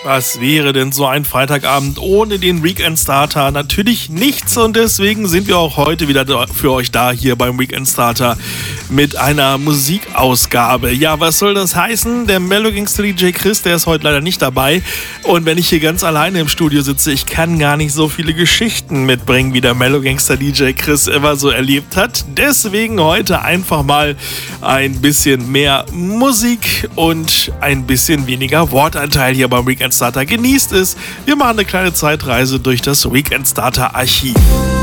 Was wäre denn so ein Freitagabend ohne den Weekend Starter? Natürlich nichts, und deswegen sind wir auch heute wieder für euch da hier beim Weekend Starter mit einer Musikausgabe. Ja, was soll das heißen? Der Mellow Gangster DJ Chris, der ist heute leider nicht dabei. Und wenn ich hier ganz alleine im Studio sitze, ich kann gar nicht so viele Geschichten mitbringen, wie der Mellow Gangster DJ Chris immer so erlebt hat. Deswegen heute einfach mal ein bisschen mehr Musik und ein bisschen weniger Wortanteil hier beim Weekend Starter. Genießt es. Wir machen eine kleine Zeitreise durch das Weekend Starter Archiv.